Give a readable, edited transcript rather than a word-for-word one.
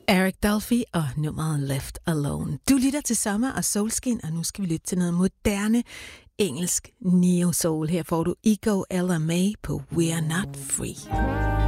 Eric Dolphy og nummeret Left Alone. Du lytter til Sommer og Soulskin, og nu skal vi lytte til noget moderne engelsk neo-soul. Her får du Ego Ella May på We're Not Free.